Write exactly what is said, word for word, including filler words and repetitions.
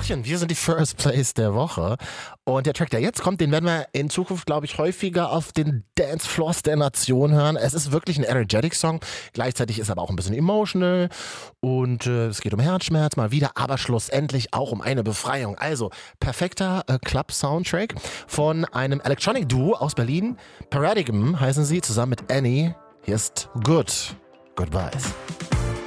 Hallöchen, wir sind die First Place der Woche und der Track, der jetzt kommt, den werden wir in Zukunft, glaube ich, häufiger auf den Dancefloors der Nation hören. Es ist wirklich ein energetic Song, gleichzeitig ist aber auch ein bisschen emotional und äh, es geht um Herzschmerz mal wieder, aber schlussendlich auch um eine Befreiung. Also perfekter äh, Club-Soundtrack von einem Electronic-Duo aus Berlin. Paradigm heißen sie, zusammen mit Annie. Hier ist Good Goodbyes.